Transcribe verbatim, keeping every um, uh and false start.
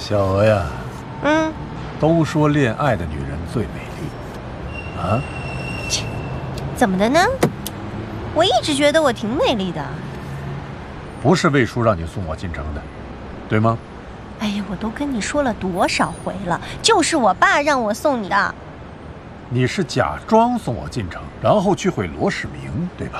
小娥呀， 嗯， 都说恋爱的女人最美丽，啊？ 切，怎么的呢？我一直觉得我挺美丽的。 不是魏叔让你送我进城的，对吗？ 哎呀，我都跟你说了多少回了，就是我爸让我送你的。 你是假装送我进城，然后去毁罗世明，对吧？